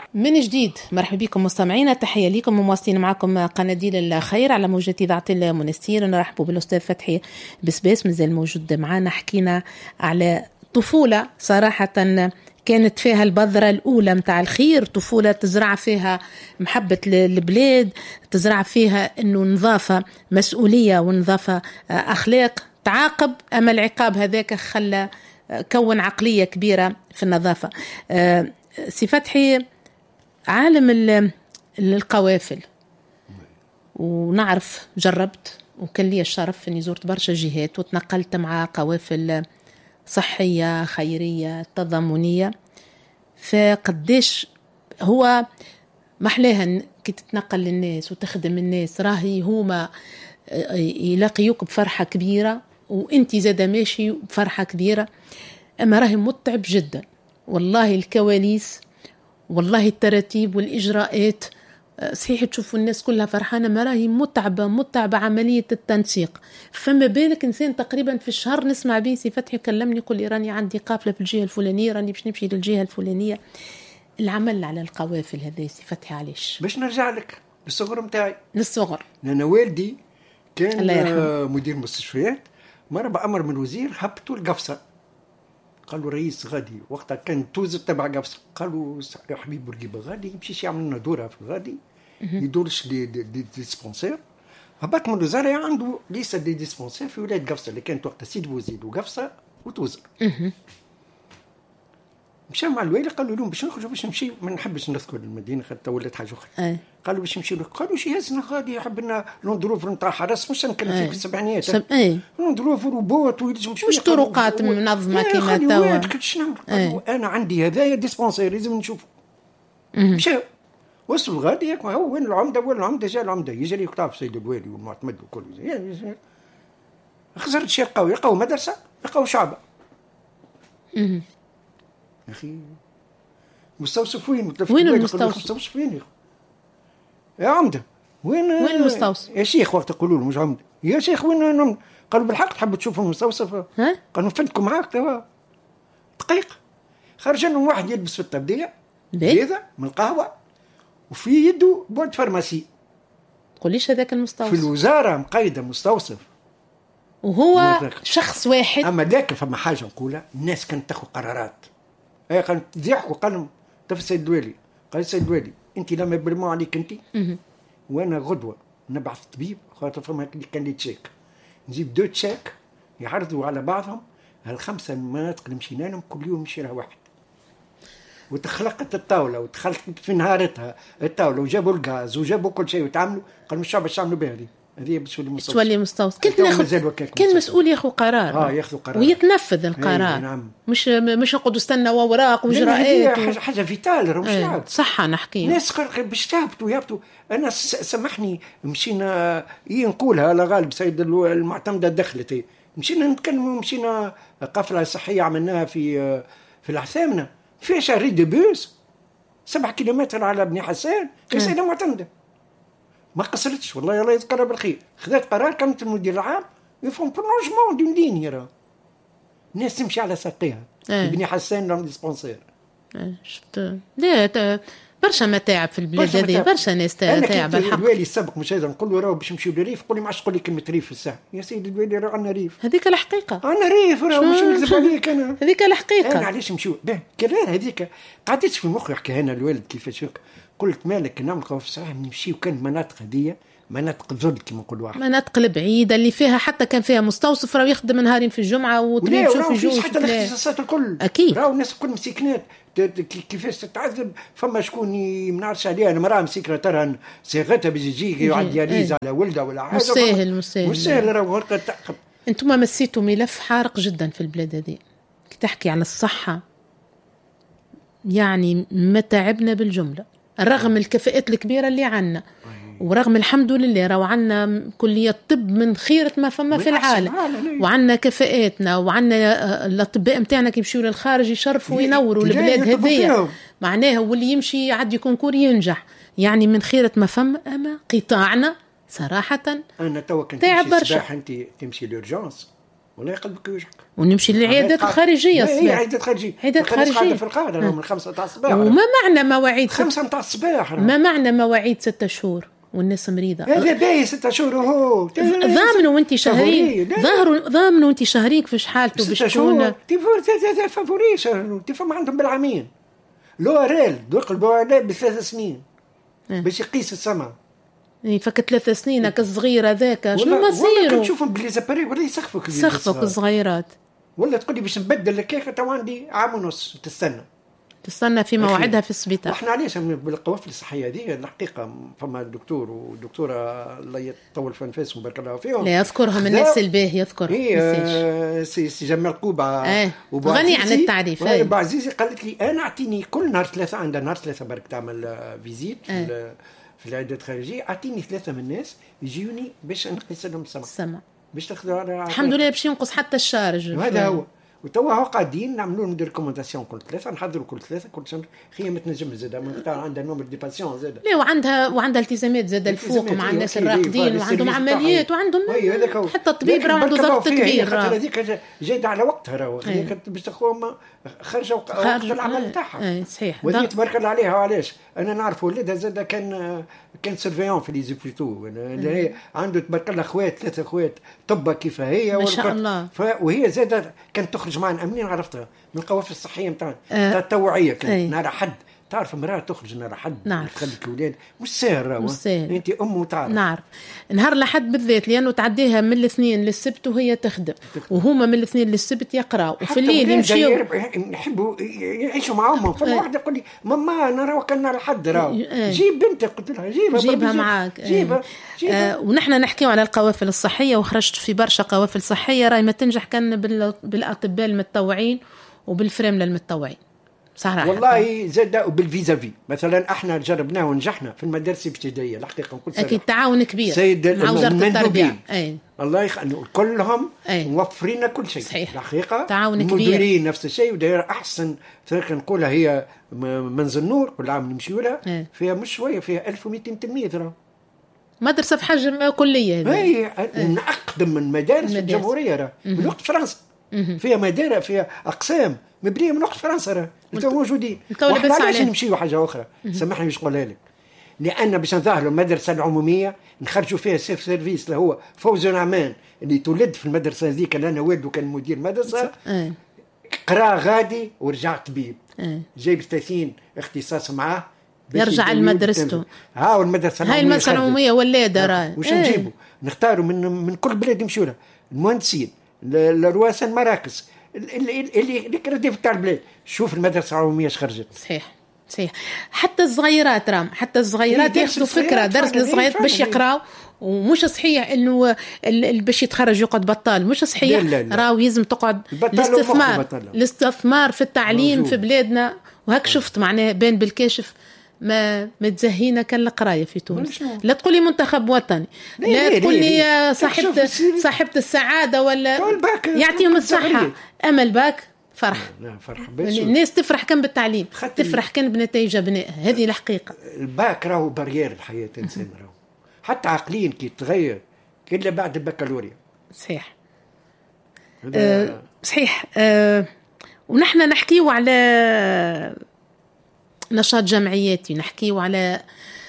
من جديد مرحبا بكم مستمعينا، تحية لكم ومواصلين معكم قناديل الخير على موجة إذاعة المنستير. نرحبوا بالأستاذ فتحي بسباس مازال موجود معنا. حكينا على طفولة صراحة كانت فيها البذرة الأولى متاع الخير، طفولة تزرع فيها محبة البلاد، تزرع فيها أنه نظافة مسؤولية ونظافة أخلاق تعاقب، أما العقاب هذاك خلى كون عقلية كبيرة في النظافة. سي فتحي، عالم القوافل، ونعرف جربت وكان لي الشرف أني زرت برشا جهات وتنقلت مع قوافل صحية خيرية تضامنية، فقديش هو محلاها كي تتنقل للناس وتخدم الناس، راهي هما يلاقيوك بفرحة كبيرة وانتي زادة ماشي بفرحة كبيرة، اما راهي متعب جدا والله. الكواليس والله التراتيب والإجراءات صحيح تشوفوا الناس كلها فرحانة، ما راهي متعبة عملية التنسيق. فما بالك إنسان تقريبا في الشهر نسمع به سي فتحي يكلمني يقول لي راني عندي قافلة في الجهة الفلانية، راني باش نمشي للجهة الفلانية. العمل على القوافل هذا سي فتحي علاش؟ باش نرجع لك للصغر متاعي، للصغر. لأن والدي كان مدير مستشفيات. مرة بأمر من الوزير هبطوا القفصة، قالوا رئيس غادي وقتها كان توزر تبع قفصة، قالوا يا حبيب بورقيبة غادي يمشيش يعمل لنا دورة في الغادي، يدورش دي ديسبونسير. هبط من الوزارة عنده ليس دي ديسبونسير في ولاية قفصة اللي كانت وقتها سيد بوزيد وقفصة وتوزر. مشى مع الوالي قالوا لهم باش نخرجوا باش نمشي، ما نحبش نذكر المدينة حتى ولات حاجة أخرى. قالوا باش نمشي، قالوا شي هزنا غادي يحب لنا لوندروفر نتاع حرس، مش نتكلم فيك في السبعينيات. لوندروفر وبوت مش طرقات منظمة كما توا. قالوا أنا عندي هذايا ديسبونسير لازم نشوفه. مشى وصلوا غادي هو وين العمدة، وين العمدة جاء العمدة يجري يكتب سيد الوالي والمعتمد وكل زي خسرت شيء قوي، يلقاو مدرسة يلقاو شعبة. أخي مستوصف وين؟ وين المستوصف؟ وين يا عمدة؟ وين المستوصف؟ يا شيخ وقت يقولوا له مش عمدة يا شيخ وين؟ قالوا بالحق تحبوا تشوفوا المستوصف؟ قالوا فنتكم معاك توا دقيقة. خرج لهم واحد يلبس في التبديع هذا من القهوة وفي يده بورد فارماسي. تقوليش هذاك المستوصف في الوزارة مقيدة مستوصف وهو شخص واحد. أما ذاك فما حاجة نقولها، الناس كانت تاخذ قرارات. كانت تضحكوا قالوا تف السيد الوالي، قال السيد الوالي انت لما يبرموا عليك انت وانا غدوه نبعث طبيب خاطر فما كان لي تشيك، نجيب 2 تشيك يعرضوا على بعضهم. هالخمسه المناطق اللي مشينا لهم كل يوم مشي لها واحد، وتخلقت الطاوله وتخلقت في نهارتها الطاوله وجابوا الغاز وجابوا كل شيء وتعملوا. قالوا مش باش يعملوا بها هذه باش تولي مستوصف. كنت ناخذ كان مسؤول ياخذ قرار ياخذوا قرار ويتنفذ القرار. نعم. مش نقعدوا استنى وراق وإجراءات حاجه فيتال مش لعب. صح نحكي ناس باش يهبطوا. انا سامحني مشينا نقولها على غالب سيد المعتمده دخلت مشينا نتكلموا، مشينا قافله صحيه عملناها في العثامنه في شهر دي بوس 7 كيلومتر على بني حسان في سيده معتمده ما قصرتش والله الله يذكرها بالخير. خذت قرار كانت المدير العام يفهم برونجمون دون دين يرى الناس تمشي على ساقيها. بني حسان لهم ديسبونسير. شفت لا برشا متاعب في البلاد هذه، برشا ناس تاعب الحق. الوالي السابق مش هذا نقول له راهو باش نمشيو للريف، قول لي ما عادش تقول لي كلمه ريف في الساعه يا سيدي الوالي راه عندنا ريف. هذيك الحقيقه عندنا ريف راهو مش نكذب عليك انا. هذيك الحقيقه. انا علاش نمشيو به كلام هذيك قعدت في مخي يحكي انا الوالد كيفاش قلت مالك نعمل في صحيح نمشيو كان مناطق هذه مناطق ذل كما نقول واحد، مناطق البعيده اللي فيها حتى كان فيها مستوصف راهو يخدم نهارين في الجمعه وتمشي في الجوش حتى الاختصاصات الكل اكيد راهو الناس الكل مسكنات كيفاش تتعذب. فما شكون ما نعرفش عليها انا مراه مسكره ترى صيغتها بيجي يعد دياليز على ولده ولا حاجه مسهل راهو ورقه تعقب. انتم مسيتوا ملف حارق جدا في البلاد هذه كي تحكي عن الصحه، يعني متعبنا بالجمله رغم الكفاءات الكبيره اللي عندنا ورغم الحمد لله راهو عندنا كلية طب من خيرة ما فما في العالم وعندنا كفاءاتنا وعندنا الأطباء متاعنا كيمشيوا للخارج يشرفوا وينوروا البلاد هذية معناها واللي يمشي يعدي كونكور ينجح يعني من خيرة ما فما. أما قطاعنا صراحة أنا توا كنت تمشي الصباح أنت تمشي لورجانس والله قلبك يوجعك ونمشي للعيادات الخارجيه. هي عيادات خارجيه، عيادات خارجيه في القاهره من 5 تاع الصباح. وما معنى مواعيد 5 تاع الصباح؟ ما معنى مواعيد 6 شهور والناس مريضه؟ هذا باهي 6 شهور هو ضامنوا وانت شهرين، ضامنوا وانت شهرين كيفاش حالته باش تكون فافوري. تفهم عندهم بالعامين لوريل دوق البوعداء ب3 سنين باش يقيس السمع. فك 3 سنين هكا الصغير هذاك شنو مصيره؟ ولا تشوفهم بلي زاباري ولا يسخفوك الصغيرات، ولا تقول لي باش نبدل الكيكه تو عندي عام ونص تستنى في موعدها في السبيطار. واحنا علاش بالقوافل الصحيه هذه الحقيقه فما الدكتور والدكتوره الله يطول في انفاسهم بارك الله فيهم، لا يذكرهم الناس الباهي يذكر سي جمال قوبه غني عن التعريف. ابو عزيزي قالت لي انا اعطيني كل نهار 3 عندها نهار 3 برك تعمل فيزيت في العيادات الخارجيه، اعطيني 3 من الناس يجيوني باش نقيس لهم السمع باش تاخذوا الحمد لله باش ينقص حتى الشارج. وهذا هو. وتوا هو قاعدين نعملوا لهم دي ريكومونداسيون كل 3 نحضروا كل 3 كل شهر. هي ما تنجم زاد من عندها نومبر دي باسيون زاد، لا وعندها التزامات زاد الفوق مع الناس الراقدين وعندهم عمليات وعندهم حتى الطبيب راه عنده ضغط كبير. خاطر هذيك جايده على وقتها راهو هي كانت باش تخوم خارجه وقت العمل تاعها. صحيح. وهذه تبارك الله عليها. وعلاش انا نعرف ولدها زاد كان سيرفيون في لي زيبيتو، عنده تبارك الله 3 اخوات طبه كيف هي ما شاء الله. وهي زاد كانت تخرج معنا منين عرفتها من القوافل الصحيه نتاعنا التطوعيه. كانت نهار حد تعرف امراه تخرج نهار حد تخليك اولاد مش ساهر انت وتعرف نعرف نهار لحد بالذات لانه تعديها من الاثنين للسبت وهي تخدم وهما من الاثنين للسبت يقراوا وفي الليل يمشيوا يحبوا يعيشوا معهم. فما واحد يقول لي ماما انا راه كنا لحد راهو جيب بنتك. قلت لها جيبها معاك. جيبها. ونحن نحكيو على القوافل الصحيه وخرجت في برشا قوافل صحيه راهي ما تنجح كان بالاطباء المتطوعين وبالفريمله المتطوعين صراحة. والله زاد وبالفيزافي مثلا احنا جربناه ونجحنا في المدارس الابتدائيه الحقيقه نقول اكيد تعاون كبير سيد مع وزاره التربيه الله يخليهم كلهم موفرين كل شيء. صحيح. الحقيقه تعاون كبير. المديرين نفس الشيء وداير احسن طريقه نقولها هي منزل نور كل عام نمشيو لها فيها مش شويه فيها 1200 تلميذ راه مدرسه في حجم كليه هي من اقدم من مدارس الجمهوريه راه من وقت فرنسا فيها مدارس فيها اقسام مبنيه من وقت فرنسا راه موجودين. علاش نمشيو حاجه اخرى سامحني باش نقولها لك لان باش نظهروا المدرسه العموميه نخرجوا فيها سيرفيس اللي هو فوزي نعمان اللي تولد في المدرسه هذيك اللي انا والده كان مدير مدرسه قرا غادي ورجع طبيب جايب 30 اختصاص معاه يرجع لمدرسته. والمدرسه هاي المدرسه العموميه ولاده راه واش نجيبوا نختاروا من كل بلاد يمشوا لها المهندسين الرؤساء المراكز اللي كردي في تاع البلاد. شوف المدرسه العموميه اش خرجت. صحيح. حتى الصغيرات حتى الصغيرات ياخذوا فكره درس للصغيرات باش يقراوا ومش صحيح انه باش يتخرج يقعد بطال مش صحيح. راهو لازم تقعد الاستثمار في التعليم في بلادنا وهك شفت معناه بين بالكاشف ما تزهينا كان القرايه في تونس. لا تقول لي منتخب وطني لا تقول لي صاحبه السعاده ولا يعطيهم الصحه امل باك فرح الناس تفرح كان بالتعليم تفرح كان بنتائج ابنائها. هذه الحقيقه. الباك راهو بارير الحياه الانسان راهو حتى عقليا كي تغير الا بعد البكالوريا. صحيح. صحيح. ونحن نحكيو على نشاط جمعياتي نحكيو على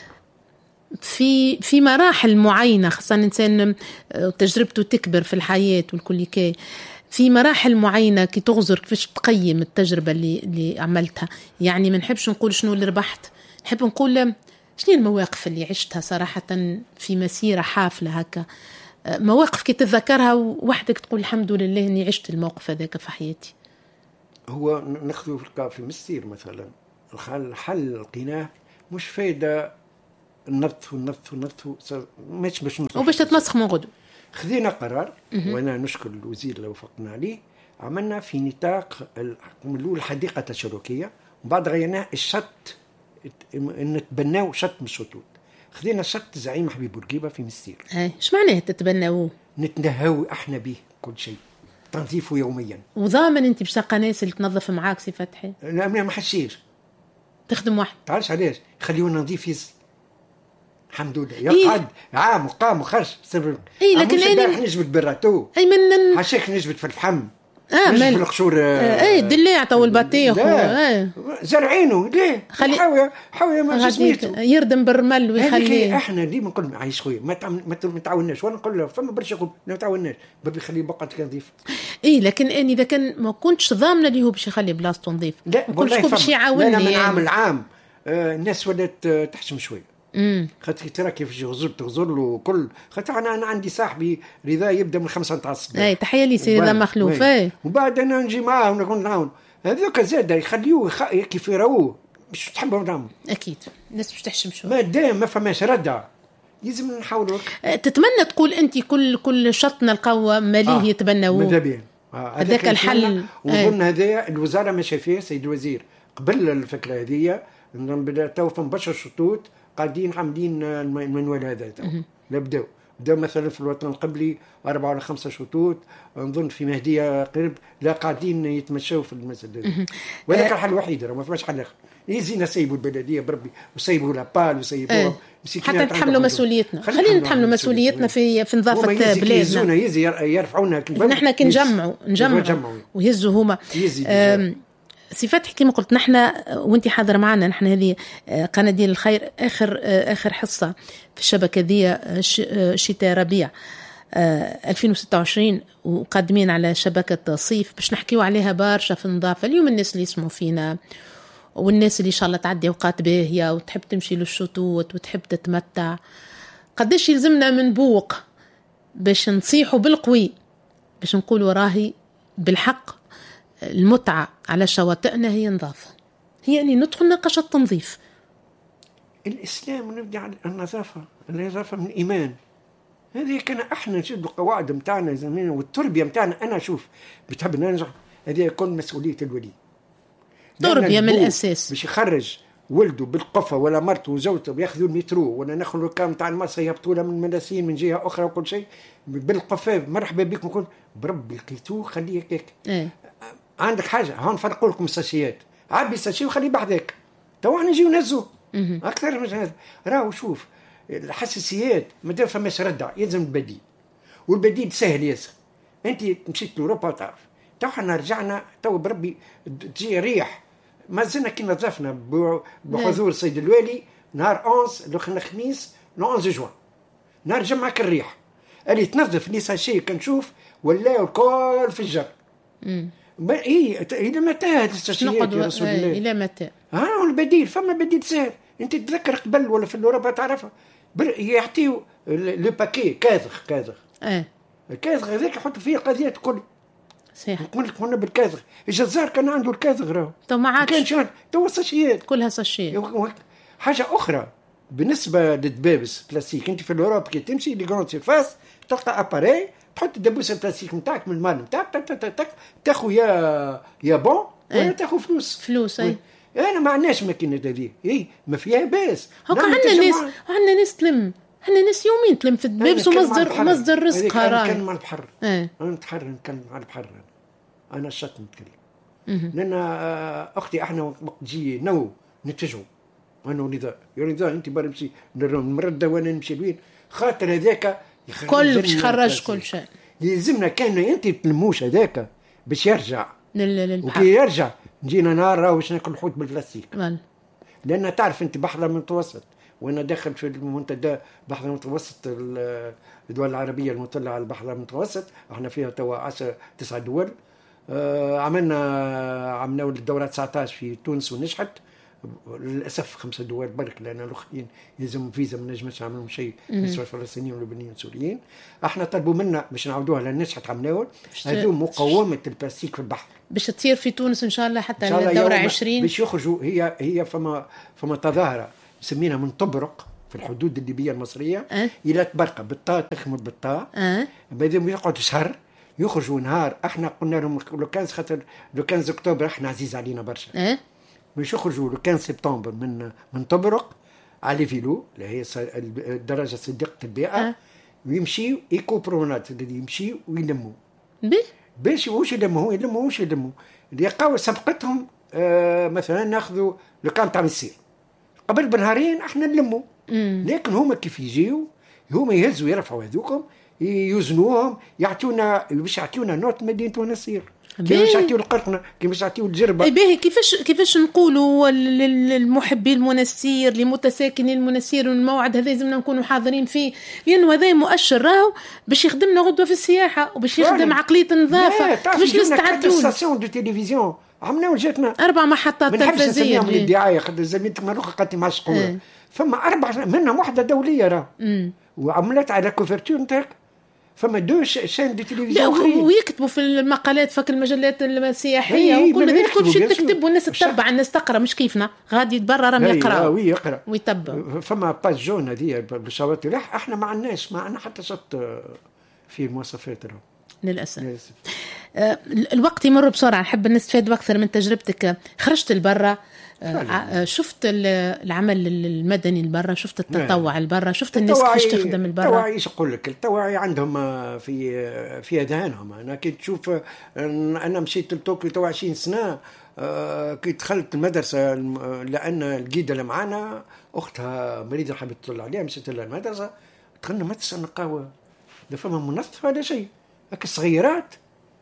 في مراحل معينة خاصة الإنسان تجربته تكبر في الحياة والكل كي في مراحل معينة كي تغزر كيفاش تقيم التجربة اللي عملتها. يعني ما نحبش نقول شنو اللي ربحت نحب نقول شنو المواقف اللي عشتها صراحة في مسيرة حافلة هكا مواقف كي تتذكرها وحدك تقول الحمد لله اني عشت الموقف هذاك في حياتي. هو ناخذ في المسير مثلا الحل لقيناه مش فايدة النظف مش باش وباش تتمسخ من غدو. خذينا قرار وانا نشكر الوزير اللي وافقنا عليه عملنا في نطاق الحديقة التشاركية وبعد غيرناه الشط نتبناو شط من الشطوط. خذينا شط زعيم حبيب بورقيبة في مسير. ايش معناه تتبناوه؟ نتنهاو احنا به كل شيء تنظيفه يوميا. وضامن انت باش تلقى ناس اللي تنظف معاك سي فتحي؟ لا ما حشيش تخدم واحد تعرفش علاش خليونا نظيف يز الحمد لله يقعد عام وقام وخرج لكن انا نجبد براتو من حشاك نجبد في الفحم في القشور دليع تو البطيخ زرعينه ليه حاويه ما سميته يردم بالرمل ويخليه. احنا ديما نقول عايش خويا ما تعاوناش، وانا نقول له فما برشا يقول ما تعاوناش بابي يخلي بقعه نظيف. لكن اني اذا كان ما كنتش ضامنه اللي هو باش يخلي بلاصته نظيف، لا ما كنتش باش يعاونني. انا من عام لعام الناس ولات تحشم شويه، خاطر ترى كيف تغزر له كل. خاطر انا عندي صاحبي رضا يبدا من 5 نتاع الصباح. تحيه لي سي رضا مخلوف. وبعد انا نجي معاه ونكون نعاون هذوك زاد يخليوه كيف يراوه مش تحبهم نعمل. اكيد الناس باش تحشم شويه ما دام ما فماش ردع لازم نحاولوا. تتمنى تقول انت كل شط نلقاو ماليه يتبناوه ماذا بيان هذاك الحل. وظن هذا الوزاره ماشيه فيه سيد الوزير قبل الفكره هذه. تو فم برشا شطوط قاعدين عاملين المنوال هذا لا بداو مثلا في الوطن القبلي 4 ولا 5 شطوط، نظن في مهديه قرب لا قاعدين يتمشوا في المسألة هذه. وهذاك الحل الوحيد، ما فماش حل اخر. يزينا سيبوا البلديه بربي وسيبوا لابال وسيبوا حتى نتحملوا مسؤوليتنا. خلينا نتحملوا مسؤوليتنا في نظافه بلادنا. يزي يرفعونا نحن كي نجمعوا ويهزوا هما. سي فتحي كما قلت نحن وانت حاضر معنا، نحن هذه قناديل الخير اخر حصه في الشبكه ذي شتاء ربيع 2026 وقادمين على شبكه صيف باش نحكيوا عليها برشا في النظافه. اليوم الناس اللي يسمعوا فينا والناس اللي ان شاء الله تعدي اوقات باهيه وتحب تمشي للشطوط وتحب تتمتع، قداش يلزمنا من بوق باش نصيحوا بالقوي باش نقولوا راهي بالحق المتعة على شواطئنا هي نظافة، هي أني ندخل نقاش التنظيف. الإسلام نبدأ على النظافة من الإيمان. هذه كان احنا نشد القواعد متاعنا زمان والتربية متاعنا. أنا أشوف بتحب ننجح هذه يكون مسؤولية الولي، تربية من الأساس. باش يخرج ولده بالقفة ولا مرته وزوجته بياخذوا المترو ولا ناخذوا الكام تاع المرسى يهبطوا له من المدرسين من جهة أخرى وكل شيء بالقفاف مرحبا بكم كل بربي لقيتوه خليه هيك. عندك حاجه هون فرقوا لكم الساشيات، عبي الساشي وخليه بعدك تو احنا نجيو نهزوه اكثر من هذا. راهو شوف الحساسيات ما دام فماش ردع يلزم البديل، والبديل سهل ياسر. انت مشيت لاوروبا وتعرف تو احنا رجعنا تو بربي تجي ريح ما زلنا كي نظفنا بحضور سيد الوالي نهار 11 الخميس 11 جوان نهار جمعك الريح اللي تنظف لي ساشي كنشوف ولا الكل في الجر. إلى متى هذه التشريعات يا رسول الله؟ إلى متى؟ البديل فما بديل سهل. أنت تتذكر قبل ولا في الأوروبا تعرفها يعطيو لو باكي كاذغ الكاذغ هذاك يحطوا فيه القضيات كل صحيح. قلنا بالكاذغ الجزار كان عنده الكاذغ راهو تو ما عادش تو ساشيات كلها ساشيات. حاجة أخرى بالنسبة للدبابس بلاستيك، أنت في الأوروبا كي تمشي لي جراند سيرفاس تلقى أباري تحط الدبوس البلاستيك نتاعك من المال نتاعك تاخذ يا بون ولا تاخذ فلوس. انا ما عندناش ماكينه هذه ما فيها باس. هكا عندنا ناس تلم، عندنا ناس يومين تلم في الدبابس ومصدر رزقها. انا نتكلم على البحر. نتكلم على البحر. انا الشط نتكلم لان اختي احنا وقت تجي نتفجوا انا ورضا انت برمشي نرد وانا نمشي لوين خاطر هذاك كل باش يخرج كل شيء. يلزمنا كان انت تلموش هذاك باش يرجع للبحر. وكي يرجع نجينا نهار راهو باش ناكل حوت بالبلاستيك لان تعرف انت بحر المتوسط وانا داخل في المنتدى بحر المتوسط الدول العربيه المطلة على البحر المتوسط. احنا فيها توا 9 دول. عملنا الدوره 19 في تونس ونجحت. للاسف 5 دول برك لان الاخرين يلزم فيزا ما نجمش نعملوا شيء بالنسبه للفلسطينيين واللبنانيين والسوريين. احنا طلبوا منا باش نعاودوها لان نجحت عملناها هذو مقاومه البلاستيك في البحر باش تصير في تونس ان شاء الله حتى الدوره 20 باش يخرجوا. هي فما تظاهره سمينا من طبرق في الحدود الليبيه المصريه الى تبرقه بالطاء تخمر بالطاء بعدين يقعد شهر يخرجوا نهار. احنا قلنا لهم لو كان خاطر لو كان اكتوبر احنا عزيز علينا برشا باش يخرجوا لو كان سبتمبر من طبرق على فيلو اللي هي الدرجه صديقه البيئه ويمشي ايكو برونات اللي يمشي ويلموا باش واش يلموا اللي يلقاو سبقتهم. مثلا ناخذوا لو كان تاع السير قبل بنهارين احنا نلموا لكن هما كيف يجيو هما يهزوا يرفعوا هذوكم يوزنوهم يعطونا باش يعطونا نوت مدينه ونصير كيفاش يعطيو القرقنه، كيفاش يعطيو الجربه. باهي كيفاش نقولوا للمحبي المنستير لمتساكني المنستير والموعد هذا لازمنا نكونوا حاضرين فيه، لانه هذا مؤشر راهو باش يخدمنا غدوه في السياحه وباش يخدم عقليه النظافه. كيفاش نستعدوا ستاسيون دو تيليفزيون عملنا وجاتنا 4 محطات تلفزيونيه من الدعايه، خاطر زميلتك مروخه قالت ما عادش تقولها. فما 4 منهم واحده دوليه راه وعملت على كوفرتور نتاعك. فما 2 شين دي تلفزيون اخرين ويكتبوا في المقالات فك المجلات السياحيه وكل هذا الكل باش تكتب والناس تتبع، الناس تقرا مش كيفنا غادي يتبرر راهم يقراوا يقرا ويتبعوا. فما باج جون هذه بالشواطئ احنا ما عندناش، ما عندنا حتى شط في المواصفات راه للاسف. الوقت يمر بسرعه، نحب نستفاد اكثر من تجربتك. خرجت لبرا، شفت العمل المدني لبرا، شفت التطوع لبرا، شفت الناس كيفاش تخدم لبرا. التوعي ايش نقول لك، التوعي عندهم في اذهانهم. انا كي تشوف انا مشيت لطوكيو تو 20 سنه، كي دخلت المدرسه لان القيده اللي معانا اختها مريضه حبت تطلع عليها، مشيت لها المدرسه، دخلنا مدرسه نقاوه لا فما منظف ولا شيء، هكا صغيرات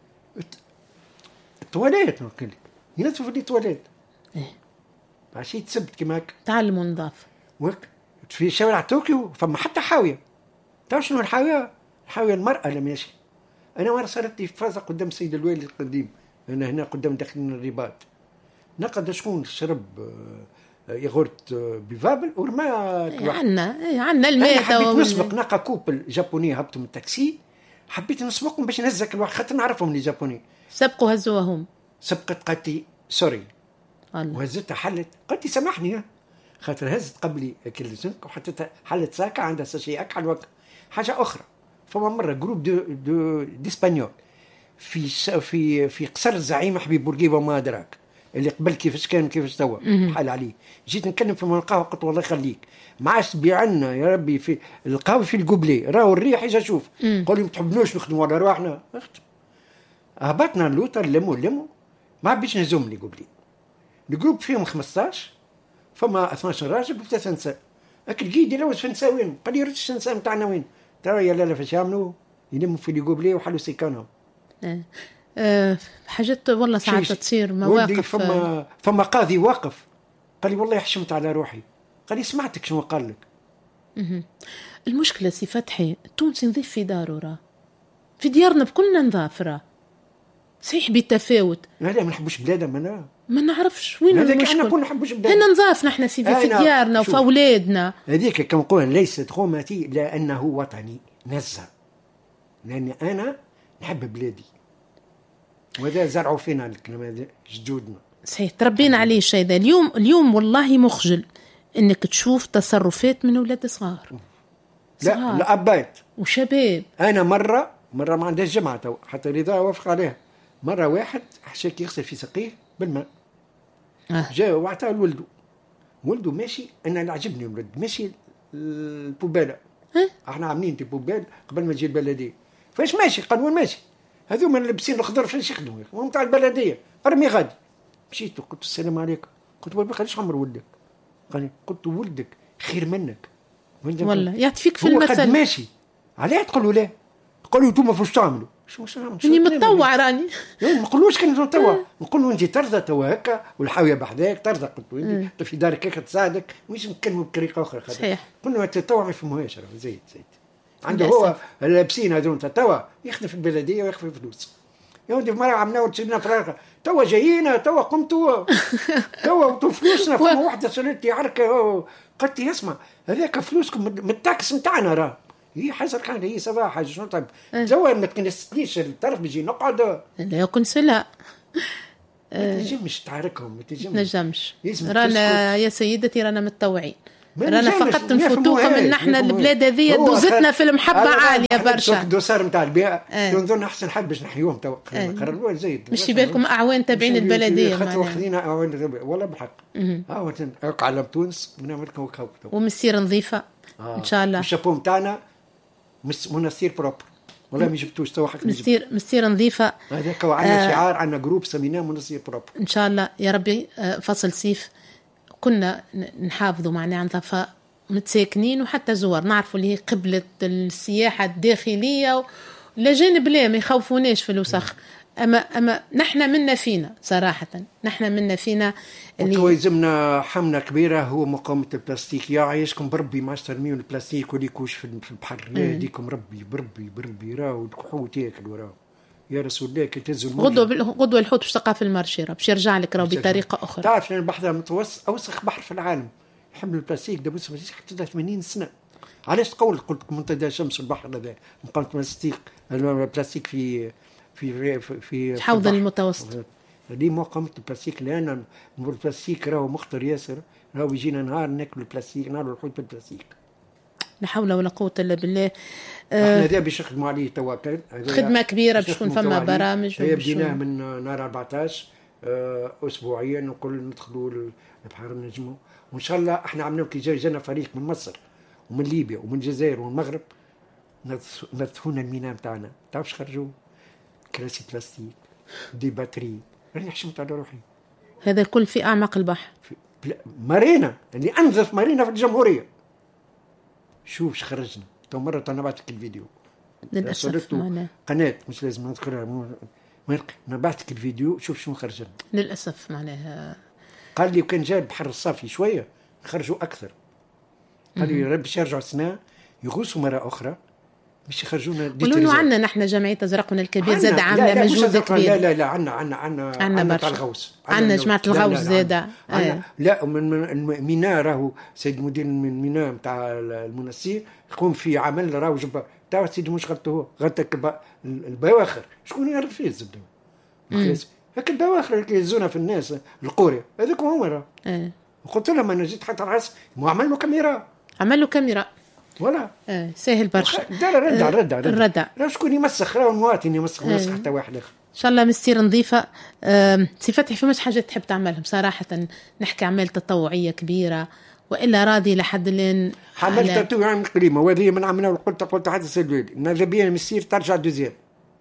التواليت نقول ينظفوا في التواليت عشان تسبت كما هكا تعلموا نظافه. في شوارع طوكيو فما حتى حاويه. تعرف شنو الحاويه؟ الحاويه المراه اللي ماشي. انا مره صارت لي فازه قدام السيد الوالي القديم، انا هنا قدام داخلين الرباط، نقد شكون شرب يغورت بفابل ورمات. عندنا الماء. حبيت نسبق ناقه كوبل جابونيه هبطوا من التاكسي، حبيت نسبقهم باش نهزك الواحد خاطر نعرفهم لي جابوني. سبقوا هزوهم، سبقت قالت لي سوري الله. وهزتها حلت، قالت لي سامحني خاطر هزت قبلي كلمتك وحطيتها حلت ساكا عندها ساشي اكحل وقت. حاجه اخرى، فما مره جروب دي اسبانيول في قصر الزعيم حبيب بورقيبه وما ادراك اللي قبل كيفاش كان كيفاش توا حال عليه. جيت نتكلم في القهوه قلت والله يخليك ما عادش تبيع لنا يا ربي في القهوه في القبلي راهو الريح يجي شوف. قالوا ما تحبنوش نخدموا على رواحنا. هبطنا اللوطه لموا ما بيش نهزم لي قبلي. الجروب فيهم 15، فما 12 راجل و3 نساء. هاك القيد يلوج في نساء وين؟ قال لي ردش النساء نتاعنا وين؟ ترى يا لالا فاش يعملوا يلموا في القبلي وحلوا سيكانهم. حاجات والله ساعات تصير مواقف. فما قاضي واقف قال لي والله حشمت على روحي، قال لي سمعتك شنو قال لك. المشكله سي فتحي التونسي نظيف في داره راه، في ديارنا بكلنا نظاف راه صحيح بالتفاوت. لا ما نحبوش بلادنا ما نعرفش وين المشكله. احنا كنا نحبوش بلادنا، هنا نظاف نحن في ديارنا وفي اولادنا. هذيك كما نقول ليست غومتي لانه وطني نزه، لاني انا نحب بلادي وهذا زرعوا فينا الكلام هذا جدودنا صحيح تربينا عليه الشيء ذا. اليوم والله مخجل انك تشوف تصرفات من اولاد صغار. لا الابات وشباب. انا مره ما عندهاش جمعه تو حتى رضا وافق عليها. مره واحد حشاك يغسل في سقيه بالماء جاء وعطاه لولده، ولده ماشي، انا اللي عجبني الولد ماشي البوباله، احنا عاملين دي بوبال قبل ما تجي البلديه. فاش ماشي؟ قال وين ماشي؟ هذوما لابسين الخضر فاش يخدموا هم تاع البلديه ارمي غادي. مشيت قلت السلام عليكم، قلت ما خليش عمر ولدك. قلت ولدك خير منك والله يعطيك في المثل. هو قد ماشي عليه تقولوا لا، قالوا انتم فاش تعملوا شو اني متطوع راني ما نقولوش كان متطوع، نقولوا انت ترضى توا هكا والحاويه بحذاك ترضى. قلت انت في دارك هكا تساعدك، مش نتكلموا بطريقه اخرى. صحيح قلنا التطوع ما يفهموهاش زيد عنده هو لابسين هذول توا يخدم في البلديه ويخفي فلوس. يا ولدي مرة عملنا وتشيلنا فراغ توا جايين توا قمتوا توا فلوسنا. فما واحده سالتني عركه قالت لي اسمع هذاك فلوسكم من التاكس نتاعنا راه هي حاجه كان هي صباح حاجه شنو طيب توا ما تكنسليش الطرف بيجي نقعد لا يكون سلا ما تنجمش تعاركهم ما تنجمش. رانا يا سيدتي رانا متطوعين، رانا فقط نفوتوكم ان احنا البلاد هذه دوزتنا في المحبه عاليه برشا. الدوسار نتاع البيئه نظن احسن حد باش نحيوهم توا قرروا زيد مش بالكم اعوان تابعين البلديه خاطر واخذين اعوان والله بحق. على تونس بنعمل لكم وكاو ومسيره نظيفه ان شاء الله. الشابو نتاعنا مناصير بروبر والله ما جبتوش توا حق مسيره نظيفه. هذاك عندنا شعار، عندنا جروب سميناه مناصير بروبر ان شاء الله يا ربي. فصل صيف كنا نحافظوا معناها نظافة متساكنين وحتى زوار نعرفوا اللي هي قبلة السياحة الداخلية، لا جانب لا ما يخوفوناش في الوسخ. أما نحن منا فينا صراحة، نحن منا فينا اللي يلزمنا حملة كبيرة هو مقاومة البلاستيك. يا عايشكم بربي ما ترميوا البلاستيك وليكوش في البحر، لا يديكم ربي بربي بربي راهو الحوت ياكل وراه. يا رسول الله كي تهزوا غدوة الحوت باش تلقى في المارشيرة باش يرجع لك راهو بطريقة أخرى. تعرف أن البحر المتوسط أوسخ بحر في العالم، يحمل البلاستيك ده بس حتى 80 سنة. علاش تقول قلت لك منتدى شمس البحر هذا مقاومة البلاستيك في حوض المتوسط. هذه مقاومة البلاستيك، لأن البلاستيك راهو مخطر ياسر، راهو يجينا نهار ناكل البلاستيك، نهار الحوت بالبلاستيك. لا حول ولا قوة إلا بالله. احنا ذا باش نخدموا عليه توكل خدمة كبيرة باش تكون فما برامج. هي بديناه من نهار 14 أسبوعيا، نقول ندخلوا البحر نجموا، وإن شاء الله احنا عملنا كي جانا فريق من مصر ومن ليبيا ومن الجزائر والمغرب نظفونا الميناء نتاعنا. تعرفش خرجوا كراسي بلاستيك دي باتري، راني حشمت على روحي. هذا الكل في أعماق البحر، في مارينا اللي أنظف مارينا في الجمهورية. شوف ايش خرجنا. تو مرة نبعث لك الفيديو للأسف قناة مش لازم نذكرها، نبعث لك الفيديو شوف شو خرجنا. للأسف معناها قال لي وكان جاء البحر الصافي شوية خرجوا أكثر. قال لي باش يرجعوا السنة يغوصوا مرة أخرى باش يخرجونا. ولو عندنا نحن جمعية أزرقنا الكبير زاد عاملة مجهود كبير. لا عندنا تاع الغوص، عندنا جماعة الغوص زادة. لا من ميناء راهو سيد مدير من ميناء نتاع المنسير يقوم في عمل راهو جبا تاع سيدي مش غلطه هو غلطك البواخر. شكون يعرف فيه الزبده هكا البواخر اللي يهزونا في الناس القوري هذوك هما راه. قلت لهم انا جيت حتى العرس ما عمل له كاميرا ولا سهل برشا. الردع شكون يمسخ راهو المواطن يمسخ حتى واحد اخر. ان شاء الله مستير نظيفه. سي فتحي فماش حاجه تحب تعملهم صراحه، نحكي اعمال تطوعيه كبيره والا راضي لحد لين عملت تطوع قريمه وهذه من عملنا. قلت حتى سيدويلي ماذا بيا مستير ترجع دوزيام.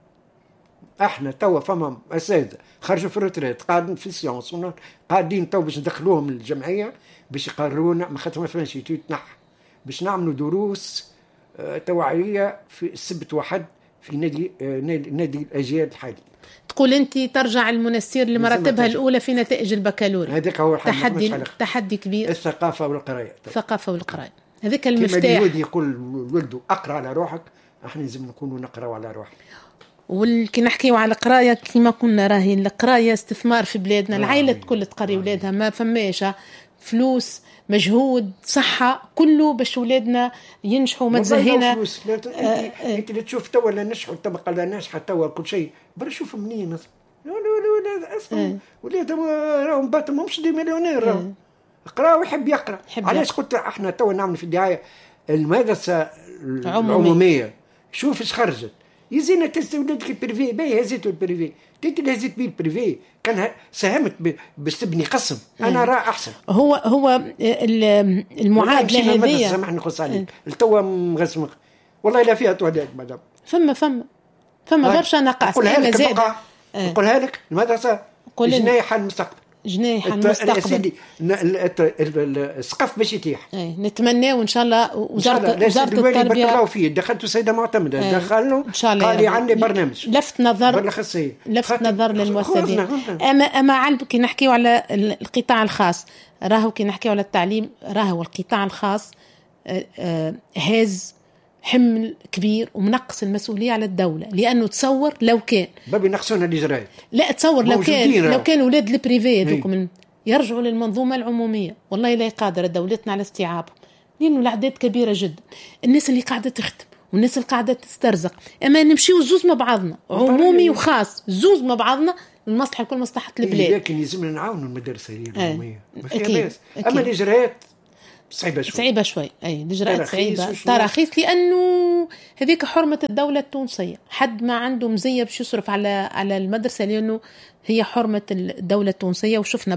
احنا توا فما اساتذه خرجوا في الروتريت قاعدين في السيونس قاعدين تو باش ندخلوهم الجمعيه باش يقررونا ما خاطر ما فماش يتنحى باش نعملوا دروس توعويه في السبت وحد في نادي الاجيال الحالي. تقول انت ترجع المنسير لمراتبها الاولى في نتائج البكالوريا. هذاك هو تحدي كبير. الثقافه والقرايه هذاك المفتاح. كما الولد يقول ولده اقرا على روحك، احنا لازم نكونوا نقراوا على روحنا. والكي نحكيوا على القرايه كما كنا راهي القرايه استثمار في بلادنا. العائله كل تقري اولادها، ما فماش فلوس مجهود صحة كله باش ولادنا ينجحوا ما تزهينا. انت اللي تشوف توا لا نجحوا الطبقة لا ناجحة توا كل شيء برا شوف منين لا اسمع ولاد راهم باطل ماهمش دي مليونير قرا ويحب يقرا. علاش قلت احنا توا نعمل في الدعاية المدرسة العمومية شوف ايش خرجت يزينا تستوي ولادك البريفي باهي هزيتوا البريفي تيت اللي هزيت بيه البريفي كان ساهمت باش تبني قسم. انا راه احسن هو المعادله هذه. سامحني نقص عليك التوا مغسمق والله لا فيها تواليت مدام فما برشا نقص. انا زاد نقولها لك المدرسه جنايح المستقبل يا سيدي السقف باش يتيح. نتمناو ان شاء الله وزاره التربيه فيه دخلتوا سيده معتمده دخلنا قال لي عندي برنامج لفت نظر للمؤسسين. اما على كي نحكيو على القطاع الخاص راهو كي نحكيو على التعليم راهو القطاع الخاص هاز حمل كبير ومنقص المسؤولية على الدولة. لأنه تصور لو كان بابي نقصونا الإجراءات لا تصور لو كان أولاد البريفي هذوك يرجعوا للمنظومة العمومية والله لا قادرة دولتنا على استيعابهم. لأنه الأعداد كبيرة جدا، الناس اللي قاعدة تخدم والناس اللي قاعدة تسترزق. أما نمشيو زوز مع بعضنا عمومي وخاص زوز مع بعضنا المصلحة كل مصلحة البلاد. لكن لازم نعاونوا المدارس العمومية ما فيها بس. أما الإجراءات صعيبة شوي. أي الإجراءات صعيبة تراخيص لأنه هذيك حرمة الدولة التونسية. حد ما عنده مزية باش يصرف على المدرسة لأنه هي حرمة الدولة التونسية. وشفنا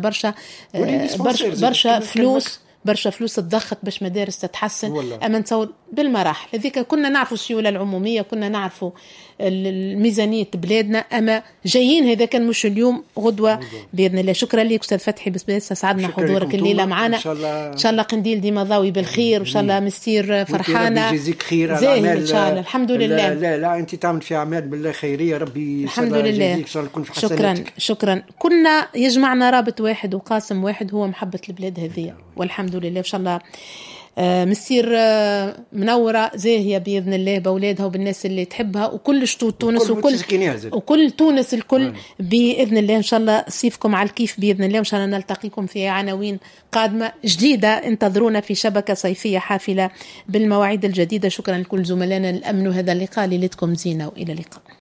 برشا فلوس تضخت باش مدارس تتحسن. أما نتصور بالمراحل هذيك كنا نعرفوا السيولة العمومية كنا نعرفوا الميزانية بلادنا، أما جايين هذا كان مش اليوم غدوة بإذن الله. شكرا لك أستاذ فتحي بس سعدنا حضورك الليلة معنا. إن شاء الله قنديل ديما ضاوي بالخير، وإن شاء الله مستير فرحانة يجزيك خير زاهي إن شاء الله. الحمد لله. لا أنت تعمل في أعمال بالله خيرية، ربي الحمد لله. شكرا. كنا يجمعنا رابط واحد وقاسم واحد هو محبة البلاد هذه، والحمد لله. إن شاء الله مسير منورة زاهية بإذن الله بأولادها وبالناس اللي تحبها وكل شطوط تونس وكل تونس الكل بإذن الله. إن شاء الله صيفكم على الكيف بإذن الله، وإن شاء الله نلتقيكم في عناوين قادمة جديدة. انتظرونا في شبكة صيفية حافلة بالمواعيد الجديدة. شكرا لكل زملائنا الأمن هذا اللقاء، ليلتكم زينة وإلى اللقاء.